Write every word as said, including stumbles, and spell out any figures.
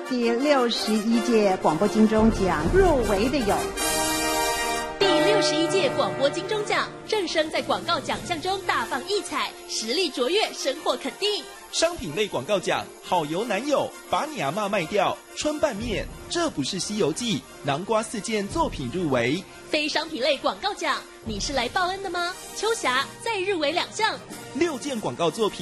第六十一届广播金钟奖入围的有。 第六十一届广播金钟奖，正声在广告奖项中大放异彩，实力卓越，收获肯定。 商品类广告奖，好油男友，把你阿嬷卖掉，春拌面，这不是西游记，南瓜四件作品入围。 非商品类广告奖，你是来报恩的吗？秋霞再入围两项， 六件广告作品。